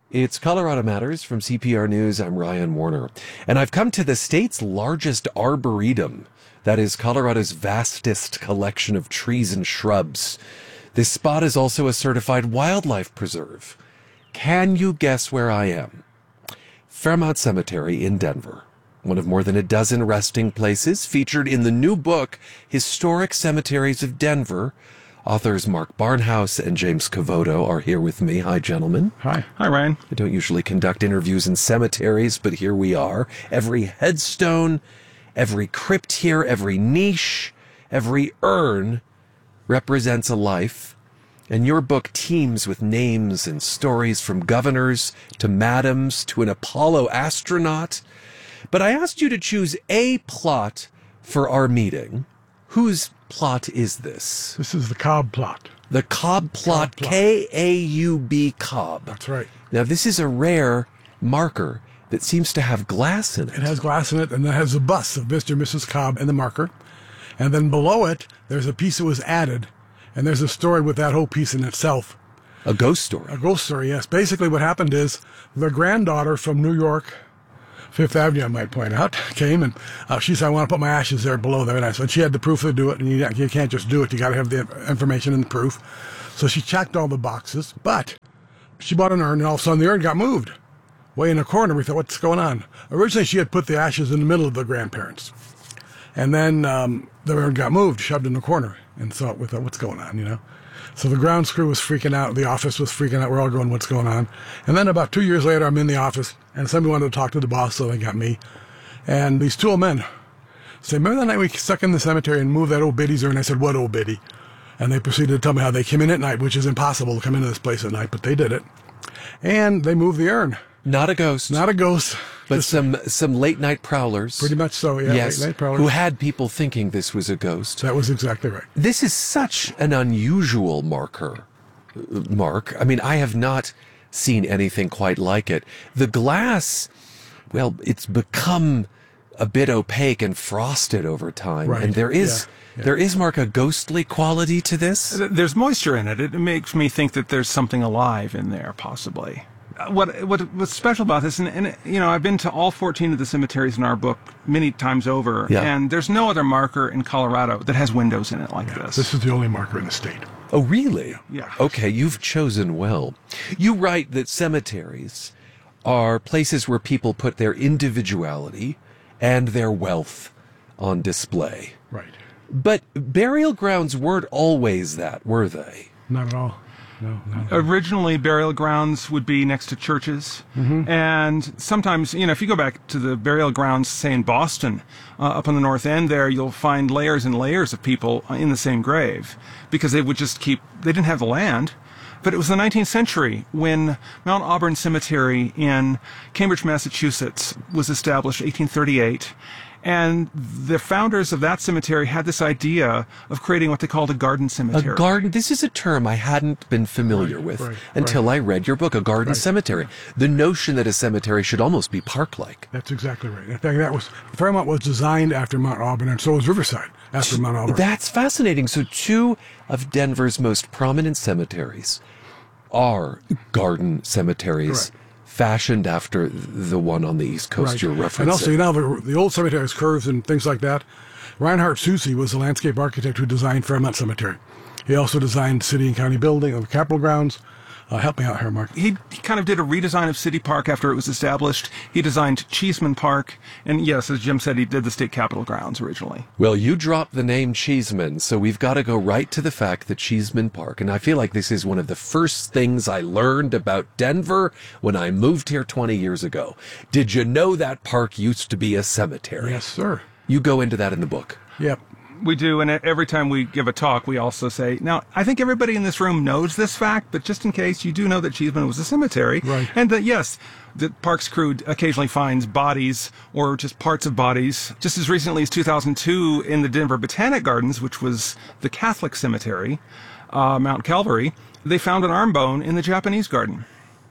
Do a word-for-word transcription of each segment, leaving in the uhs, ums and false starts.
It's Colorado Matters from C P R News. I'm Ryan Warner. And I've come to the state's largest arboretum. That is Colorado's vastest collection of trees and shrubs. This spot is also a certified wildlife preserve. Can you guess where I am? Fairmount Cemetery in Denver. One of more than a dozen resting places featured in the new book, Historic Cemeteries of Denver. Authors Mark Barnhouse and James Cavoto are here with me. Hi, gentlemen. Hi. Hi, Ryan. I don't usually conduct interviews in cemeteries, but here we are. Every headstone, every crypt here, every niche, every urn represents a life. And your book teems with names and stories from governors to madams to an Apollo astronaut. But I asked you to choose a plot for our meeting. Whose plot is this? This is the Cobb plot. The Cobb plot, Cobb plot. K A U B, Cobb. That's right. Now, this is a rare marker that seems to have glass in it. It has glass in it, and it has a bust of Mister and Missus Cobb and the marker. And then below it, there's a piece that was added, and there's a story with that whole piece in itself. A ghost story. A ghost story, yes. Basically what happened is the granddaughter from New York, Fifth Avenue, I might point out, came and uh, she said, I want to put my ashes there below there. And I said, she had the proof to do it, and you, you can't just do it. You got to have the information and the proof. So she checked all the boxes, but she bought an urn, and all of a sudden the urn got moved. Way in a corner, we thought, what's going on? Originally, she had put the ashes in the middle of the grandparents. And then um, the urn got moved, shoved in the corner, and so we thought, what's going on, you know? So the ground crew was freaking out. The office was freaking out. We're all going, what's going on? And then about two years later, I'm in the office, and somebody wanted to talk to the boss, so they got me. And these two old men say, remember that night we stuck in the cemetery and moved that old biddy's urn? I said, what old biddy? And they proceeded to tell me how they came in at night, which is impossible to come into this place at night, but they did it. And they moved the urn. Not a ghost. Not a ghost. But Just some some late night prowlers. pretty much so, yeah. Yes, Late night prowlers. who had people thinking this was a ghost. That was exactly right. This is such an unusual marker, uh, Mark. I mean, I have not seen anything quite like it. The glass, well, it's become a bit opaque and frosted over time. Right. And there is, Yeah. Yeah. there is, Mark, a ghostly quality to this. There's moisture in it. It makes me think that there's something alive in there, possibly. What what what's special about this, and, and you know, I've been to all fourteen of the cemeteries in our book many times over, Yeah. and there's no other marker in Colorado that has windows in it like Yeah, this. this is the only marker in the state. Oh, really? Yeah. Okay, you've chosen well. You write that cemeteries are places where people put their individuality and their wealth on display. Right. But burial grounds weren't always that, were they? Not at all. No, not at all. Originally, burial grounds would be next to churches, and sometimes, you know, if you go back to the burial grounds, say in Boston, uh, up on the north end there, you'll find layers and layers of people in the same grave, because they would just keep, they didn't have the land. But it was the nineteenth century when Mount Auburn Cemetery in Cambridge, Massachusetts was established, eighteen thirty-eight. And the founders of that cemetery had this idea of creating what they called a garden A cemetery. garden, this is a term I hadn't been familiar Right, with right, until right. I read your book, A Garden Right. Cemetery. The notion that a cemetery should almost be park-like. That's exactly right. In fact, that was Fairmount was designed after Mount Auburn, and so was Riverside after Mount Auburn. That's fascinating. So two of Denver's most prominent cemeteries are garden cemeteries. Correct. Fashioned after the one on the East Coast Right. you're referencing. And also, you know, the, the old cemetery has curves and things like that. Reinhard Susi was the landscape architect who designed Fairmount Cemetery. He also designed city and county building of Capitol grounds. Uh, help me out here, Mark. He, he kind of did a redesign of City Park after it was established. He designed Cheeseman Park, and yes, as Jim said, he did the state capitol grounds originally. Well, you dropped the name Cheeseman, so we've got to go right to the fact that Cheeseman Park, and I feel like this is one of the first things I learned about Denver when I moved here twenty years ago. Did you know that park used to be a cemetery? Yes, sir. You go into that in the book. Yep. We do, and every time we give a talk, we also say, now, I think everybody in this room knows this fact, but just in case, you do know that Cheeseman was a cemetery. Right. And that, yes, the parks crew occasionally finds bodies or just parts of bodies. Just as recently as two thousand two in the Denver Botanic Gardens, which was the Catholic cemetery, uh, Mount Calvary, they found an arm bone in the Japanese garden.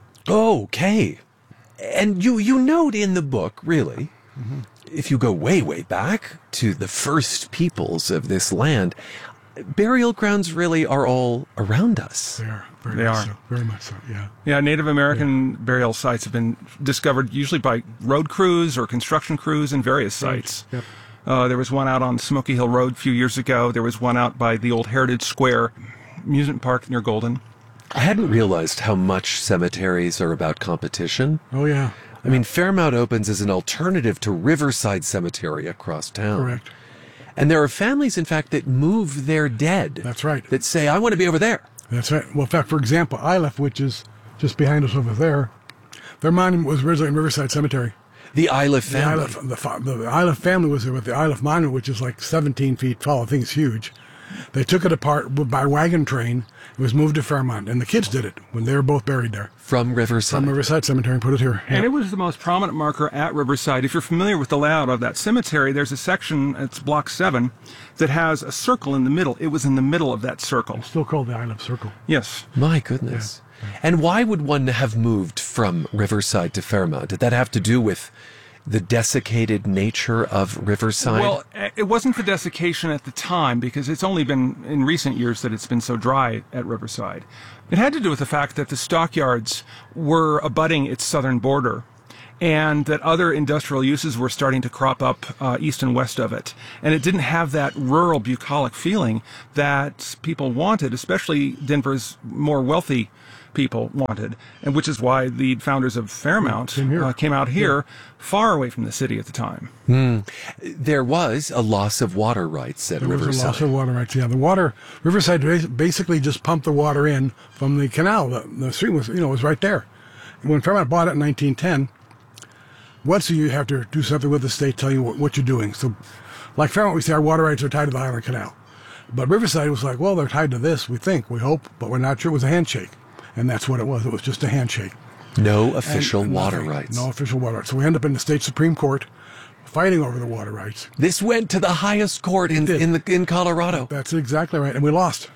Okay. And you, you note in the book, really, if you go way, way back to the first peoples of this land, burial grounds really are all around us. They are. Very They much are. So. Very much so, yeah. Yeah, Native American burial sites have been discovered usually by road crews or construction crews in various sites. Yep. Uh, there was one out on Smoky Hill Road a few years ago. There was one out by the old Heritage Square Amusement Park near Golden. I hadn't realized how much cemeteries are about competition. Oh, yeah. I mean, Fairmount opens as an alternative to Riverside Cemetery across town. Correct. And there are families, in fact, that move their dead. That's right. That say, I want to be over there. That's right. Well, in fact, for example, Iliff, which is just behind us over there, their monument was originally in Riverside Cemetery. The Iliff The family. Iliff, the, fa- the Iliff family was there with the Iliff monument, which is like seventeen feet tall. I think it's huge. They took it apart by wagon train. It was moved to Fairmount, and the kids did it when they were both buried there. From Riverside. From Riverside Cemetery and put it here. And it was the most prominent marker at Riverside. If you're familiar with the layout of that cemetery, there's a section, it's block seven, that has a circle in the middle. It was in the middle of that circle. Still called the Iliff Circle. Yes. My goodness. And why would one have moved from Riverside to Fairmount? Did that have to do with the desiccated nature of Riverside? Well, it wasn't the desiccation at the time because it's only been in recent years that it's been so dry at Riverside. It had to do with the fact that the stockyards were abutting its southern border and that other industrial uses were starting to crop up uh, east and west of it. And it didn't have that rural bucolic feeling that people wanted, especially Denver's more wealthy people wanted, and which is why the founders of Fairmount Came here. uh, came out here far away from the city at the time. there was a loss of water rights at There was Riverside. a loss of water rights. Yeah, the water, Riverside bas- basically just pumped the water in from the canal. The, the stream was, you know, was right there. When Fairmount bought it in nineteen ten, once you have to do something with the state, tell you what, what you're doing. So, like Fairmount, we say our water rights are tied to the Highland Canal. But Riverside was like, well, they're tied to this, we think, we hope, but we're not sure. It was a handshake. And that's what it was. It was just a handshake. No official And water nothing. rights. No official water rights. So we end up in the state Supreme Court fighting over the water rights. This went to the highest court in did. in the in Colorado. That's exactly right. And we lost.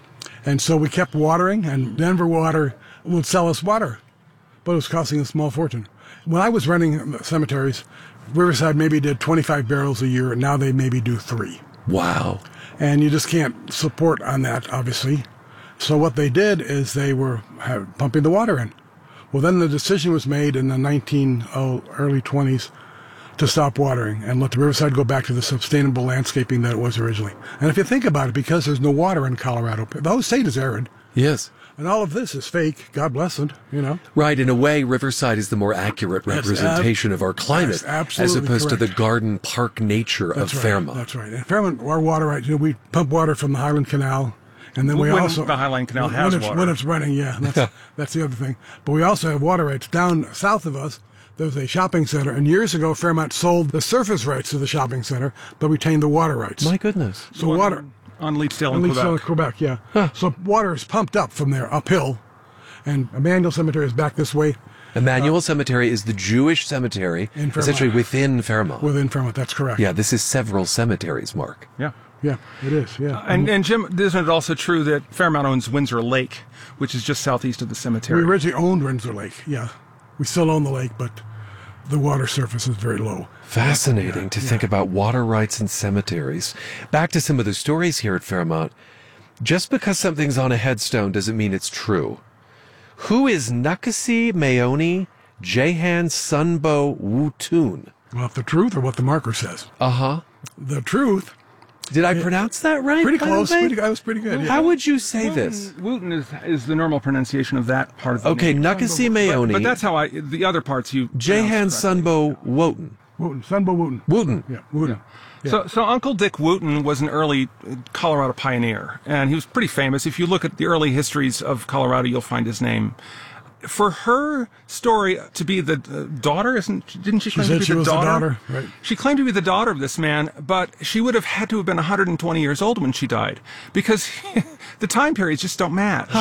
And so we kept watering, and Denver Water would sell us water, but it was costing a small fortune. When I was running cemeteries, Riverside maybe did twenty-five barrels a year, and now they maybe do three. Wow. And you just can't support on that, obviously. So what they did is they were uh, pumping the water in. Well, then the decision was made in the nineteen oh, early twenties to stop watering and let the Riverside go back to the sustainable landscaping that it was originally. And if you think about it, because there's no water in Colorado, the whole state is arid, Yes. and all of this is fake. God bless it, you know. Right, in a way, Riverside is the more accurate That's representation ab- of our climate, that's absolutely as opposed to the correct. garden park nature That's of right. Fairmont. That's right. And Fairmont, our water rights, you know, we pump water from the Highland Canal. And then we When also the Highland Canal when, has when it's, water. when it's running, yeah, that's that's the other thing. But we also have water rights down south of us. There's a shopping center, and years ago Fairmont sold the surface rights to the shopping center, but retained the water rights. My goodness. so water, on Leetsdale at in least Quebec. in Quebec, yeah. So water is pumped up from there uphill, and Emmanuel Cemetery is back this way Emmanuel Cemetery is the Jewish cemetery, In Fairmont. essentially within Fairmont. within Fairmont. That's correct. Yeah, this is several cemeteries, Mark. Yeah. yeah, it is. Yeah, And, and Jim, isn't it also true that Fairmount owns Windsor Lake, which is just southeast of the we cemetery? originally owned Windsor Lake. Yeah, we still own the lake, but the water surface is very low. Fascinating to think about water rights and cemeteries. Back to some of the stories here at Fairmont. Just because something's on a headstone doesn't mean it's true. Who is Nakasi Maoni Jehan Sunbo Wutun? Well, if the truth or what the marker says. Uh-huh. The truth, Did I pronounce that right? pretty by the close. way? Pretty, that was pretty good. Yeah. How would you say this? Wooten is, is the normal pronunciation of that part of the Okay, name. Nakasi But, Maoni but that's how I, the other parts you Jehan pronounced correctly. Sunbo Wotan. Wooten, Sunbo Wooten. Wooten. Yeah, Wooten. Yeah. So, so Uncle Dick Wooten was an early uh, Colorado pioneer, and he was pretty famous. If you look at the early histories of Colorado, you'll find his name. For her story to be the uh, daughter, isn't didn't she claim said to be she the was the daughter? daughter, right. She claimed to be the daughter of this man, but she would have had to have been one hundred twenty years old when she died, because the time periods just don't match.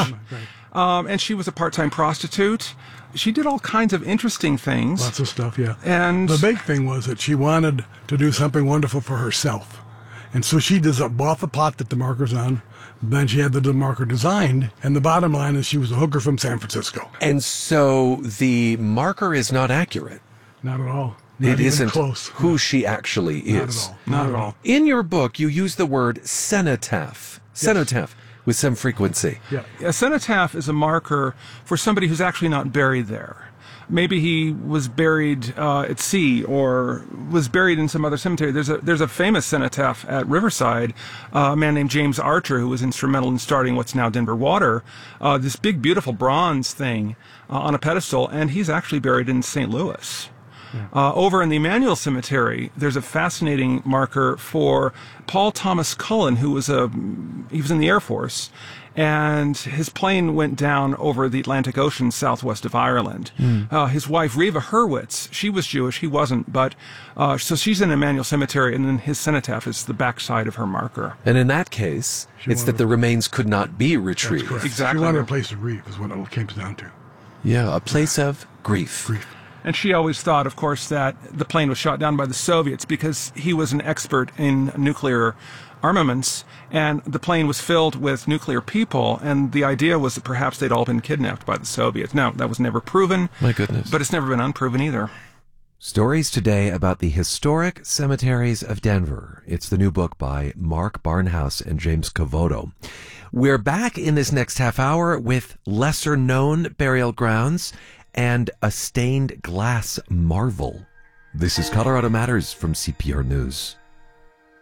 Um, and she was a part-time prostitute. She did all kinds of interesting things. Lots of stuff, yeah. And- the big thing was that she wanted to do something wonderful for herself. And so she des- bought the plot that the marker's on. Then she had the marker designed. And the bottom line is she was a hooker from San Francisco. And so the marker is not accurate. Not at all. Not it even isn't close. who she actually Not at is. all. Not at all. In your book, you use the word cenotaph. Cenotaph with some frequency. Yeah. A cenotaph is a marker for somebody who's actually not buried there. Maybe he was buried uh, at sea or was buried in some other cemetery. There's a there's a famous cenotaph at Riverside, uh, a man named James Archer, who was instrumental in starting what's now Denver Water, uh, this big, beautiful bronze thing uh, on a pedestal, and he's actually buried in Saint Louis. Uh, over in the Emmanuel Cemetery, there's a fascinating marker for Paul Thomas Cullen, who was a he was in the Air Force, and his plane went down over the Atlantic Ocean southwest of Ireland. Mm. Uh, his wife, Reva Hurwitz, she was Jewish, he wasn't, but uh, so she's in Emmanuel Cemetery, and then his cenotaph is the backside of her marker. And in that case, She it's that the remains could not be That's retrieved. correct. Exactly. She wanted a place to grieve, is what it came down to. Yeah, a place of grief. Grief. And she always thought, of course, that the plane was shot down by the Soviets because he was an expert in nuclear armaments, and the plane was filled with nuclear people, and the idea was that perhaps they'd all been kidnapped by the Soviets. Now, that was never proven. My goodness. But it's never been unproven either. Stories today about the historic cemeteries of Denver. It's the new book by Mark Barnhouse and James Cavoto. We're back in this next half hour with lesser known burial grounds and a stained glass marvel. This is Colorado Matters from C P R News.